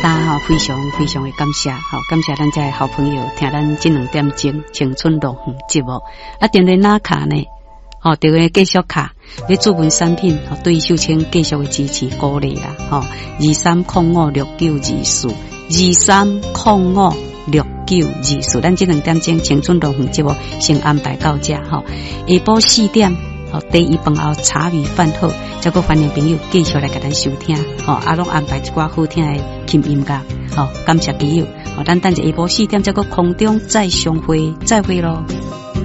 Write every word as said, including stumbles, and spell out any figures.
单哈，非常非常的感谢，好感谢咱这好朋友听咱这两点钟青春乐园节目。啊，电话哪卡呢？哦，就会继续卡，你主文产品哦，对秀清继续的支持鼓励啦，吼、哦，二三零五六九二四，二三零五六九二四，咱这两点钟青春乐园节目先安排到这吼，下晡四点。哦，第一饭后茶余饭后，再个欢迎朋友继续来给咱收听，哦，啊，拢安排一寡好听的轻音乐，好、哦，感谢朋友，哦，咱等下下晡四点再个空中再相会，再会咯。